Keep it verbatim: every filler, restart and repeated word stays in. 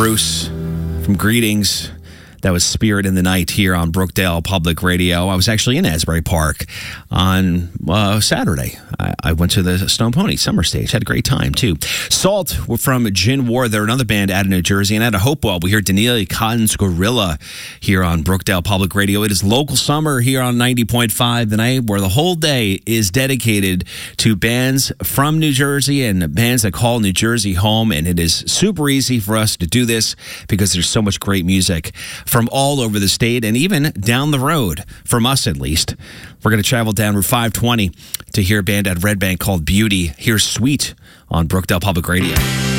Bruce from Greetings. That was Spirit in the Night here on Brookdale Public Radio. I was actually in Asbury Park on uh, Saturday. I, I went to the Stone Pony Summer Stage. Had a great time, too. Salt from Gin War. They're another band out of New Jersey. And out of Hopewell, we hear Danielle Cotton's Gorilla here on Brookdale Public Radio. It is local summer here on ninety point five The Night, where the whole day is dedicated to bands from New Jersey and bands that call New Jersey home. And it is super easy for us to do this because there's so much great music from all over the state and even down the road, from us at least. We're going to travel down Route five twenty to hear a band at Red Bank called Beauty. Here's Sweet on Brookdale Public Radio.